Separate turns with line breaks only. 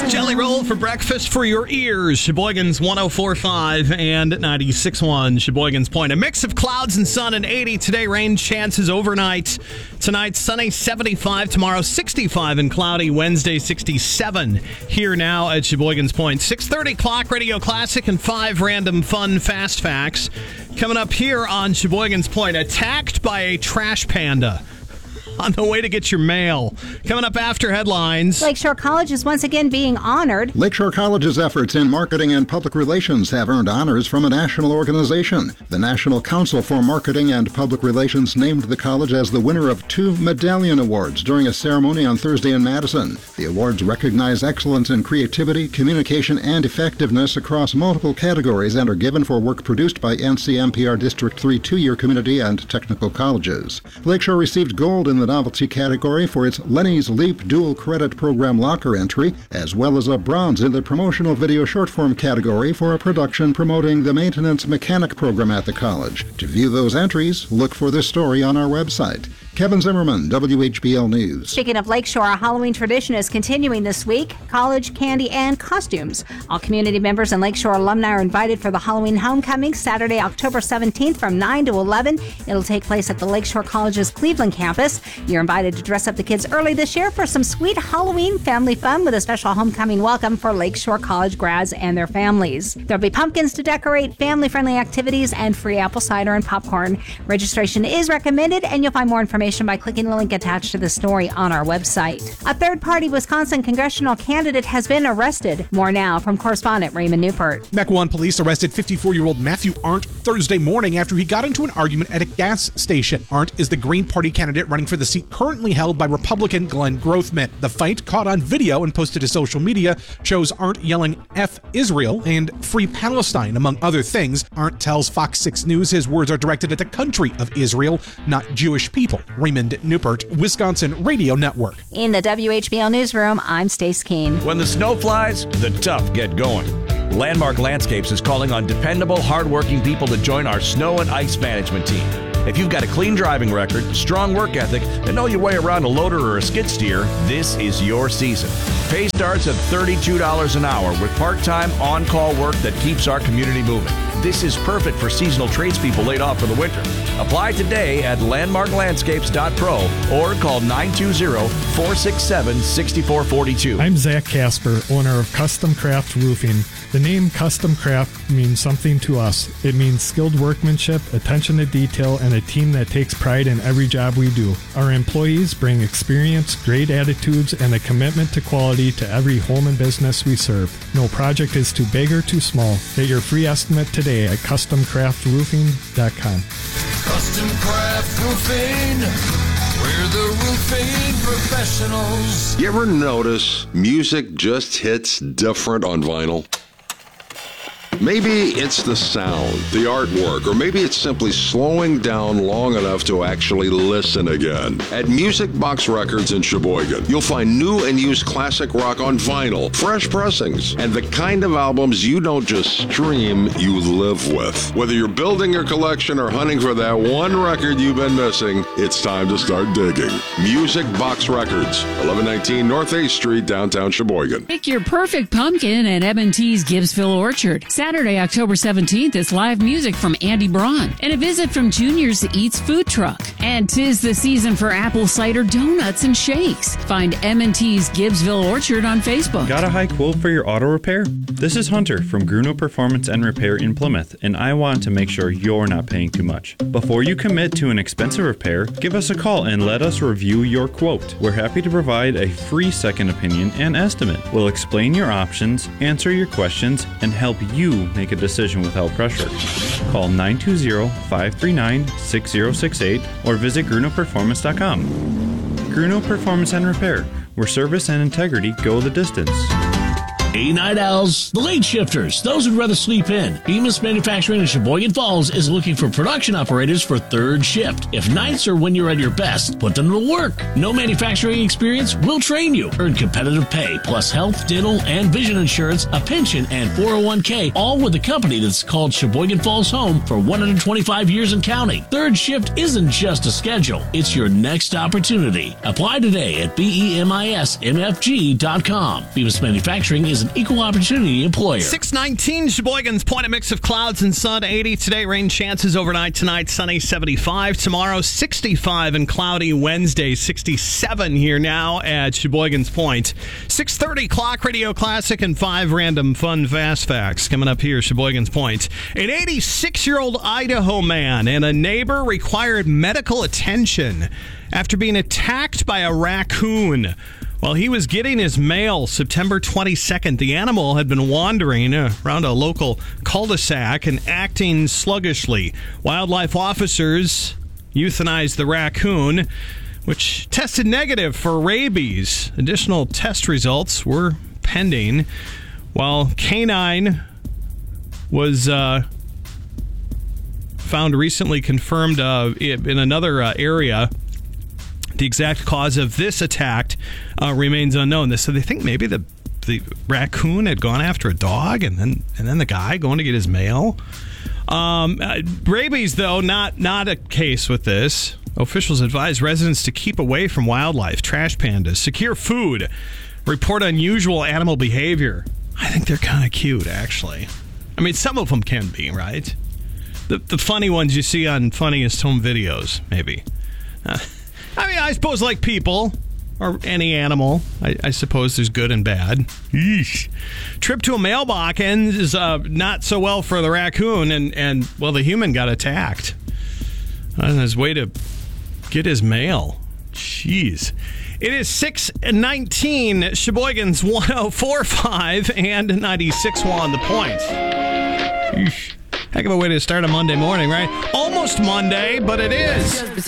Jelly Roll for breakfast for your ears. Sheboygan's 104.5 and 96.1. Sheboygan's Point. A mix of clouds and sun and 80 today. Rain chances overnight. Tonight, sunny 75. Tomorrow, 65 and cloudy. Wednesday, 67. Here now at Sheboygan's Point. 6:30 clock, Radio Classic, and 5 random fun fast facts. Coming up here on Sheboygan's Point. Attacked by a trash panda on the way to get your mail. Coming up after headlines.
Lakeshore College is once again being honored.
Lakeshore College's efforts in marketing and public relations have earned honors from a national organization. The National Council for Marketing and Public Relations named the college as the winner of 2 Medallion Awards during a ceremony on Thursday in Madison. The awards recognize excellence in creativity, communication, and effectiveness across multiple categories and are given for work produced by NCMPR District 3 two-year community and technical colleges. Lakeshore received gold in the novelty category for its Lenny's Leap dual credit program locker entry, as well as a bronze in the promotional video short form category for a production promoting the maintenance mechanic program at the college. To view those entries, look for this story on our website. Kevin Zimmerman, WHBL News.
Speaking of Lakeshore, a Halloween tradition is continuing this week. College, candy, and costumes. All community members and Lakeshore alumni are invited for the Halloween homecoming Saturday, October 17th from 9 to 11. It'll take place at the Lakeshore College's Cleveland campus. You're invited to dress up the kids early this year for some sweet Halloween family fun with a special homecoming welcome for Lakeshore College grads and their families. There'll be pumpkins to decorate, family-friendly activities, and free apple cider and popcorn. Registration is recommended, and you'll find more information by clicking the link attached to the story on our website. A third-party Wisconsin congressional candidate has been arrested. More now from correspondent Raymond Newport.
Mequon police arrested 54-year-old Matthew Arndt Thursday morning after he got into an argument at a gas station. Arndt is the Green Party candidate running for the seat currently held by Republican Glenn Grothman. The fight, caught on video and posted to social media, shows Arndt yelling F Israel and Free Palestine, among other things. Arndt tells Fox 6 News his words are directed at the country of Israel, not Jewish people. Raymond Newport, Wisconsin Radio Network.
In the WHBL newsroom, I'm Stace Keene.
When the snow flies, the tough get going. Landmark Landscapes is calling on dependable, hardworking people to join our snow and ice management team. If you've got a clean driving record, strong work ethic, and know your way around a loader or a skid steer, this is your season. Pay starts at $32 an hour with part-time on-call work that keeps our community moving. This is perfect for seasonal tradespeople laid off for the winter. Apply today at landmarklandscapes.pro or call 920-467-6442.
I'm Zach Casper, owner of Custom Craft Roofing. The name Custom Craft means something to us. It means skilled workmanship, attention to detail, and a team that takes pride in every job we do. Our employees bring experience, great attitudes, and a commitment to quality to every home and business we serve. No project is too big or too small. Get your free estimate today at CustomCraftRoofing.com.
Custom Craft Roofing, we're the roofing professionals.
You ever notice music just hits different on vinyl? Maybe it's the sound, the artwork, or maybe it's simply slowing down long enough to actually listen again. At Music Box Records in Sheboygan, you'll find new and used classic rock on vinyl, fresh pressings, and the kind of albums you don't just stream, you live with. Whether you're building your collection or hunting for that one record you've been missing, it's time to start digging. Music Box Records, 1119 North 8th Street, downtown Sheboygan.
Pick your perfect pumpkin at M&T's Gibbsville Orchard. Saturday, October 17th is live music from Andy Braun and a visit from Junior's Eats food truck. And 'tis the season for apple cider donuts and shakes. Find M&T's Gibbsville Orchard on Facebook.
Got a high quote for your auto repair? This is Hunter from Gruno Performance and Repair in Plymouth, and I want to make sure you're not paying too much. Before you commit to an expensive repair, give us a call and let us review your quote. We're happy to provide a free second opinion and estimate. We'll explain your options, answer your questions, and help you make a decision without pressure. Call 920-539-6068 or visit GrunoPerformance.com. Gruno Performance and Repair, where service and integrity go the distance.
Night owls, the late shifters, those who'd rather sleep in. Bemis Manufacturing in Sheboygan Falls is looking for production operators for third shift. If nights are when you're at your best, put them to work. No manufacturing experience? We'll train you. Earn competitive pay, plus health, dental, and vision insurance, a pension, and 401k, all with a company that's called Sheboygan Falls home for 125 years and counting. Third shift isn't just a schedule. It's your next opportunity. Apply today at BEMISMFG.com. Bemis Manufacturing is an equal opportunity employer.
619 Sheboygan's Point, a mix of clouds and sun. 80 today, rain chances overnight tonight, sunny 75. Tomorrow 65 and cloudy. Wednesday 67 here now at Sheboygan's Point. 6:30 clock, Radio Classic, and 5 random fun fast facts coming up here, Sheboygan's Point. An 86-year-old Idaho man and a neighbor required medical attention after being attacked by a raccoon. While he was getting his mail September 22nd, the animal had been wandering around a local cul-de-sac and acting sluggishly. Wildlife officers euthanized the raccoon, which tested negative for rabies. Additional test results were pending. While canine was found recently confirmed in another area, the exact cause of this attack remains unknown. So they think maybe the raccoon had gone after a dog, and then the guy going to get his mail. Rabies, though, not a case with this. Officials advise residents to keep away from wildlife, trash pandas, secure food, report unusual animal behavior. I think they're kind of cute, actually. I mean, some of them can be, right? The funny ones you see on Funniest Home Videos, maybe. I mean, I suppose like people or any animal, I suppose there's good and bad. Yeesh. Trip to a mailbox ends not so well for the raccoon, and the human got attacked on his way to get his mail. Jeez. It is 6:19, Sheboygan's 104.5 and 96.1 The Point. Yeesh. Heck of a way to start a Monday morning, right? Almost Monday, but it is.